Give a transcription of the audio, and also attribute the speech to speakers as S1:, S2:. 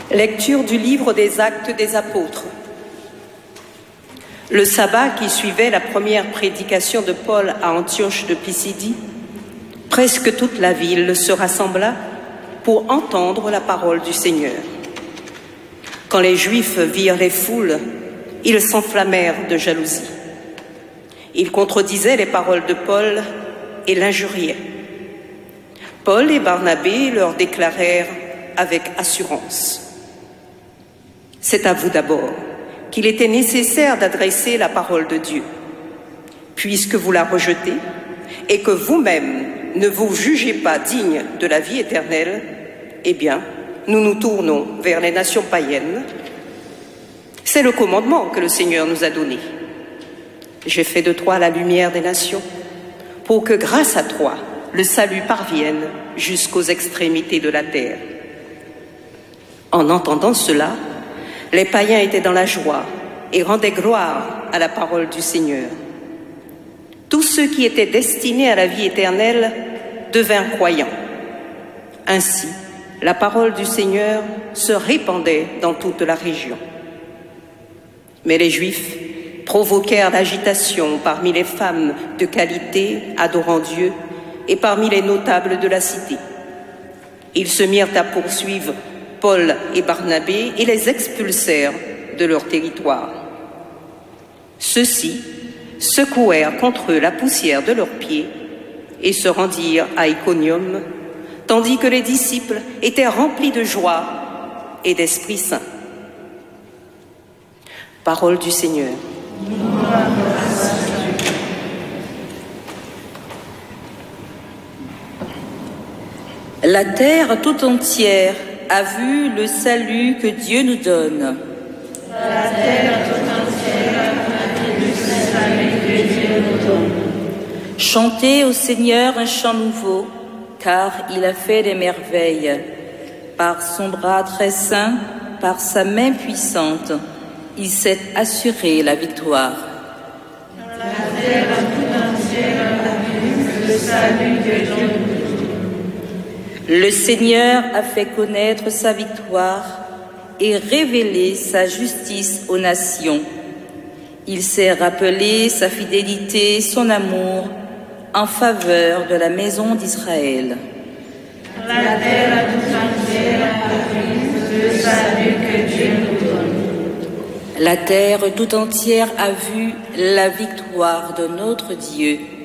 S1: Lecture du livre des Actes des Apôtres. Le sabbat qui suivait la première prédication de Paul à Antioche de Pisidie, presque toute la ville se rassembla pour entendre la parole du Seigneur. Quand les Juifs virent les foules, ils s'enflammèrent de jalousie. Ils contredisaient les paroles de Paul et l'injuriaient. Paul et Barnabé leur déclarèrent avec assurance: « C'est à vous d'abord qu'il était nécessaire d'adresser la parole de Dieu. Puisque vous la rejetez et que vous-même ne vous jugez pas digne de la vie éternelle, eh bien, nous nous tournons vers les nations païennes. C'est le commandement que le Seigneur nous a donné. J'ai fait de toi la lumière des nations, pour que grâce à toi, le salut parvienne jusqu'aux extrémités de la terre. » En entendant cela, les païens étaient dans la joie et rendaient gloire à la parole du Seigneur. Tous ceux qui étaient destinés à la vie éternelle devinrent croyants. Ainsi, la parole du Seigneur se répandait dans toute la région. Mais les Juifs provoquèrent l'agitation parmi les femmes de qualité adorant Dieu et parmi les notables de la cité. Ils se mirent à poursuivre Paul et Barnabé et les expulsèrent de leur territoire. Ceux-ci secouèrent contre eux la poussière de leurs pieds et se rendirent à Iconium, tandis que les disciples étaient remplis de joie et d'Esprit Saint. Parole du Seigneur.
S2: La terre tout entière a vu le salut que Dieu nous donne.
S3: La terre tout entière a vu le salut que Dieu nous donne.
S2: Chantez au Seigneur un chant nouveau, car il a fait des merveilles. Par son bras très saint, par sa main puissante, il s'est assuré la victoire.
S3: La terre tout entière a vu le salut que Dieu nous donne.
S2: Le Seigneur a fait connaître sa victoire et révélé sa justice aux nations. Il s'est rappelé sa fidélité, son amour en faveur de la maison d'Israël.
S3: La terre tout entière a vu le salut que Dieu nous donne.
S2: La terre tout entière a vu la victoire de notre Dieu.